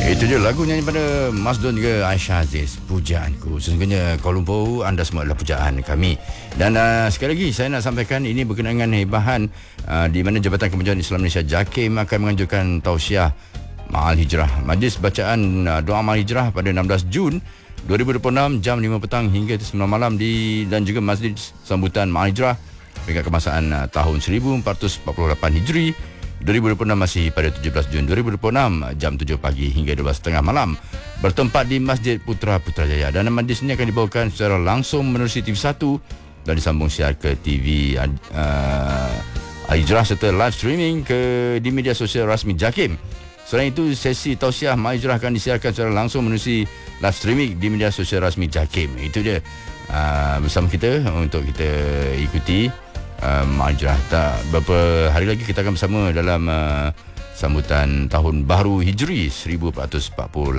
Itu dia lagu nyanyi pada Mas Don juga Aisyah Aziz, Pujaanku. Sesungguhnya Kuala Lumpur, anda semua adalah pujaan kami. Dan sekali lagi saya nak sampaikan ini berkenaan dengan hebahan di mana Jabatan Kemajuan Islam Malaysia JAKIM akan menganjurkan tausiah Ma'al Hijrah. Majlis bacaan doa Ma'al Hijrah pada 16 Jun 2026 jam 5 petang hingga 9 malam dan juga majlis sambutan Ma'al Hijrah peringkat kebangsaan tahun 1448 Hijri 2026 masih pada 17 Jun 2026 jam 7 pagi hingga 12.30 malam bertempat di Masjid Putra Putrajaya, dan majlis ini akan dibawakan secara langsung menerusi TV1 dan disambung siar ke TV Al-Hijrah serta live streaming di media sosial rasmi JAKIM. Selain itu, sesi tausiah Ma'al Hijrah akan disiarkan secara langsung menerusi live streaming di media sosial rasmi JAKIM. Itu dia bersama kita untuk kita ikuti Ma'al Hijrah. Beberapa hari lagi kita akan bersama dalam sambutan Tahun Baharu Hijri 1448.